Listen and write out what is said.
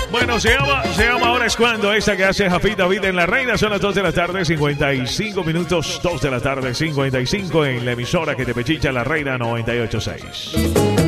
Bueno, se llama Ahora es Cuando, esta que hace Jafit David en La Reina. Son las 2 de la tarde, 55 minutos, 2 de la tarde, 55 en la emisora que te pechicha La Reina 98.6.